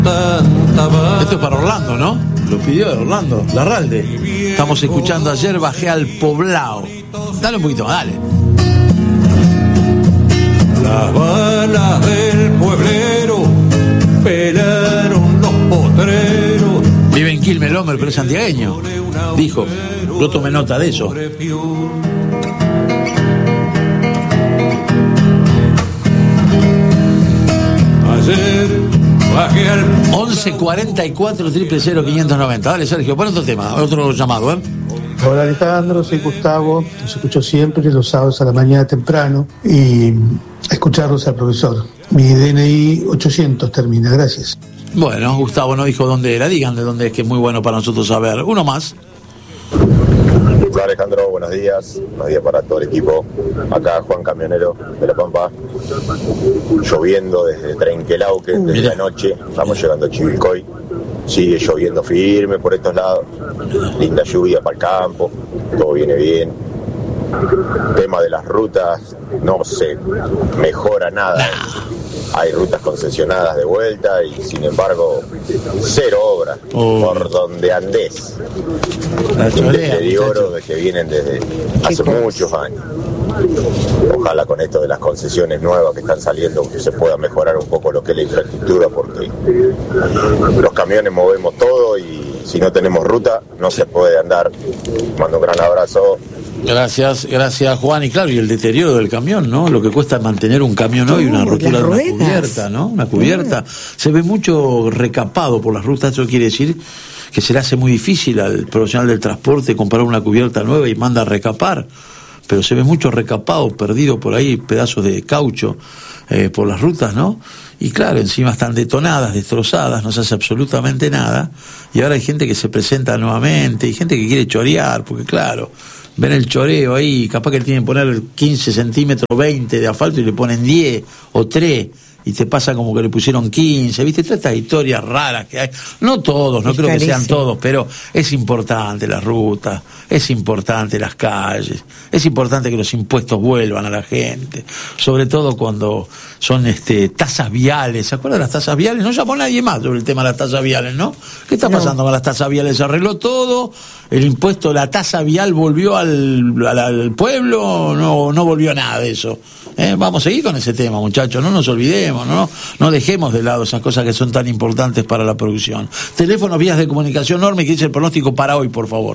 Esto es para Orlando, ¿no? Lo pidió Orlando, Larralde. Estamos escuchando Ayer bajé al Poblado. Dale un poquito más, dale. Las balas del pueblero pelaron los potreros. Vive en Quilmes el hombre, pero es santiagueño. Dijo, yo tomé nota de eso. Ayer bajé al 11 44 000 590. Dale, Sergio, pon otro tema, otro llamado, ¿eh? Hola Alejandro, soy Gustavo, los escucho siempre los sábados a la mañana temprano y a escucharlos al profesor. Mi DNI 800 termina, gracias. Bueno, Gustavo no dijo dónde era, digan de dónde es, que es muy bueno para nosotros saber. Uno más. Hola Alejandro, buenos días para todo el equipo. Acá Juan Camionero de La Pampa, lloviendo desde Trenquelauque, desde la noche, estamos llegando a Chivilcoy. Sigue lloviendo firme por estos lados, linda lluvia para el campo, todo viene bien. Tema de las rutas, no se mejora nada. Hay rutas concesionadas de vuelta y sin embargo cero obra por donde andés. De oro de que vienen desde hace muchos años. Ojalá con esto de las concesiones nuevas que están saliendo se pueda mejorar un poco lo que es la infraestructura, porque los camiones movemos todo y si no tenemos ruta no se puede andar. Mando un gran abrazo. Gracias Juan. Y claro, y el deterioro del camión, ¿no? Lo que cuesta mantener un camión hoy, una rotura de una cubierta, ¿no? Una cubierta. Se ve mucho recapado por las rutas. Eso quiere decir que se le hace muy difícil al profesional del transporte comprar una cubierta nueva y manda a recapar. Pero se ve mucho recapado, perdido por ahí, pedazos de caucho por las rutas, ¿no? Y claro, encima están detonadas, destrozadas, no se hace absolutamente nada. Y ahora hay gente que se presenta nuevamente, hay gente que quiere chorear, porque claro, ven el choreo ahí, capaz que tienen que poner 15 centímetros, 20 de asfalto y le ponen 10 o 3. Y te pasa como que le pusieron 15, ¿viste? Todas estas historias raras que hay. No todos, no creo que sean todos, pero es importante la ruta, es importante las calles, es importante que los impuestos vuelvan a la gente, sobre todo cuando son tasas viales. ¿Se acuerdan de las tasas viales? No llamó nadie más sobre el tema de las tasas viales, ¿no? ¿Qué está pasando con las tasas viales? ¿Se arregló todo? ¿El impuesto, la tasa vial volvió al pueblo? No volvió nada de eso. Vamos a seguir con ese tema, muchachos, no nos olvidemos, no dejemos de lado esas cosas que son tan importantes para la producción. Teléfonos, vías de comunicación, Norma, que dice el pronóstico para hoy, por favor.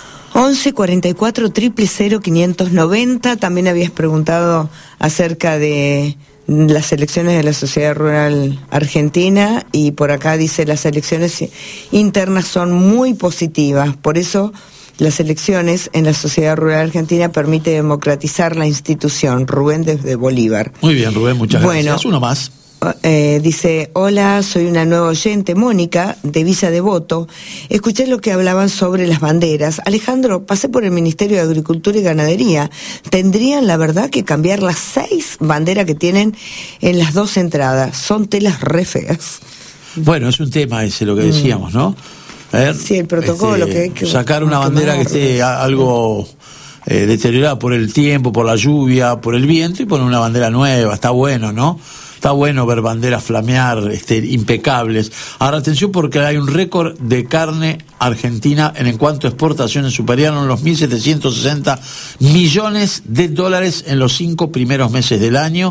11 44 000 590. También habías preguntado acerca de las elecciones de la Sociedad Rural Argentina, y por acá dice: las elecciones internas son muy positivas, por eso las elecciones en la Sociedad Rural Argentina permite democratizar la institución. Rubén desde Bolívar. Muy bien, Rubén, muchas gracias. Uno más. Dice: hola, soy una nueva oyente, Mónica, de Villa Devoto. Escuché lo que hablaban sobre las banderas. Alejandro, pasé por el Ministerio de Agricultura y Ganadería. Tendrían, la verdad, que cambiar las 6 banderas que tienen en las 2 entradas. Son telas re feas. Bueno, es un tema ese lo que decíamos, ¿no? Sí, el protocolo que hay que sacar una bandera que esté algo deteriorada por el tiempo, por la lluvia, por el viento, y poner una bandera nueva. Está bueno, ¿no? Está bueno ver banderas flamear, impecables. Ahora atención, porque hay un récord de carne argentina en cuanto a exportaciones. Superaron los 1.760 millones de dólares en los 5 primeros meses del año.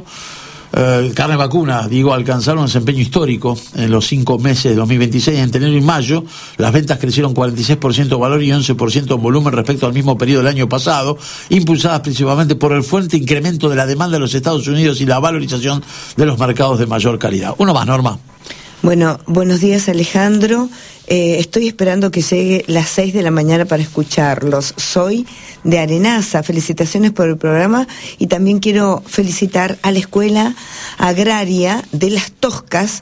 Carne vacuna, alcanzaron un desempeño histórico en los 5 meses de 2026. En enero y mayo las ventas crecieron 46% en valor y 11% en volumen respecto al mismo periodo del año pasado, impulsadas principalmente por el fuerte incremento de la demanda de los Estados Unidos y la valorización de los mercados de mayor calidad. Uno más, Norma. Bueno, buenos días, Alejandro. Estoy esperando que llegue las 6 de la mañana para escucharlos. Soy de Arenaza. Felicitaciones por el programa, y también quiero felicitar a la Escuela Agraria de Las Toscas,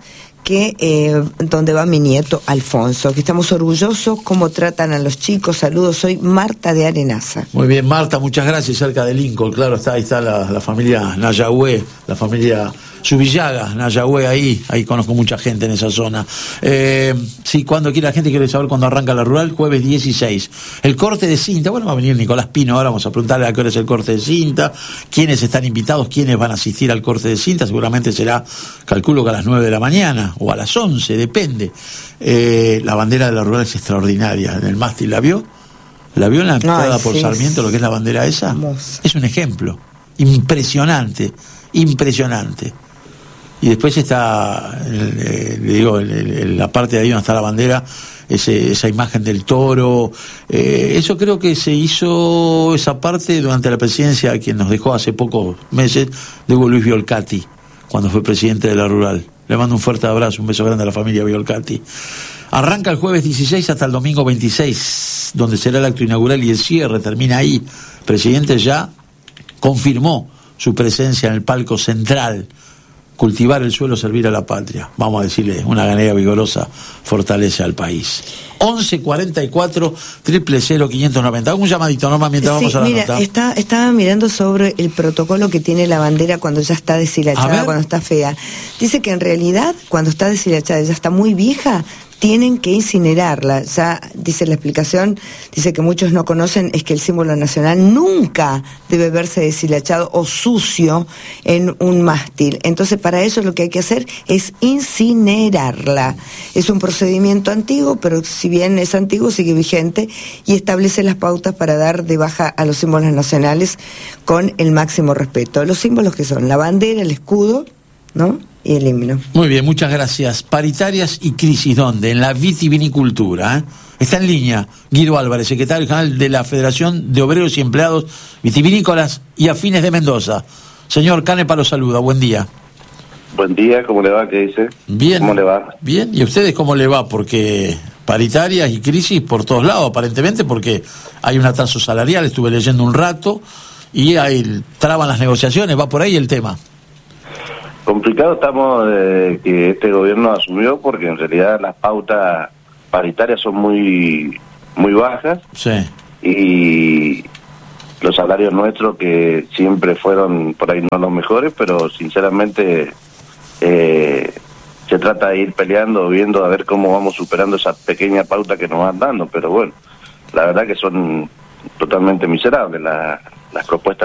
donde va mi nieto Alfonso, que estamos orgullosos cómo tratan a los chicos. Saludos, soy Marta de Arenaza. Muy bien, Marta, muchas gracias. Cerca de Lincoln, claro, ahí está la familia Nayahue, la familia Subillaga, Nayagüe, ahí conozco mucha gente en esa zona. Sí, cuando quiere la gente, quiere saber cuándo arranca la rural, jueves 16. El corte de cinta, bueno, va a venir Nicolás Pino, ahora vamos a preguntarle a qué hora es el corte de cinta, quiénes están invitados, quiénes van a asistir al corte de cinta, seguramente será, calculo que a las 9 de la mañana, o a las 11, depende. La bandera de la rural es extraordinaria, en el mástil, ¿la vio? ¿La vio en la entrada por Sarmiento, lo que es la bandera esa? Hermosa. Es un ejemplo, impresionante. Y después está, la parte de ahí donde está la bandera, esa imagen del toro. Eso creo que se hizo, esa parte, durante la presidencia, quien nos dejó hace pocos meses, de Hugo Luis Violcati, cuando fue presidente de la rural. Le mando un fuerte abrazo, un beso grande a la familia Violcati. Arranca el jueves 16 hasta el domingo 26, donde será el acto inaugural y el cierre, termina ahí. El presidente ya confirmó su presencia en el palco central. Cultivar el suelo, servir a la patria. Vamos a decirle, una ganera vigorosa fortalece al país. 1144 000 590. Un llamadito, Norma, mientras vamos a la nota. Estaba mirando sobre el protocolo que tiene la bandera cuando ya está deshilachada, cuando está fea. Dice que en realidad, cuando está deshilachada, ya está muy vieja, tienen que incinerarla. Ya dice la explicación, dice que muchos no conocen, es que el símbolo nacional nunca debe verse deshilachado o sucio en un mástil. Entonces, para eso lo que hay que hacer es incinerarla. Es un procedimiento antiguo, pero si bien es antiguo, sigue vigente y establece las pautas para dar de baja a los símbolos nacionales con el máximo respeto. Los símbolos que son la bandera, el escudo, ¿no?, y el himno. Muy bien, muchas gracias. Paritarias y crisis, ¿dónde? En la vitivinicultura, ¿eh? Está en línea Guido Álvarez, secretario general de la Federación de Obreros y Empleados Vitivinícolas y Afines de Mendoza. Señor Canepa lo saluda, buen día. Buen día, ¿cómo le va? ¿Qué dice? Bien. ¿Cómo le va? Bien, ¿y a ustedes cómo le va? Porque paritarias y crisis por todos lados, aparentemente, porque hay un atraso salarial, estuve leyendo un rato, y ahí traban las negociaciones, va por ahí el tema. Complicado estamos que este gobierno asumió, porque en realidad las pautas paritarias son muy bajas. Sí. Y los salarios nuestros, que siempre fueron por ahí no los mejores, pero sinceramente se trata de ir peleando, viendo a ver cómo vamos superando esa pequeña pauta que nos van dando, pero bueno, la verdad que son totalmente miserables las propuestas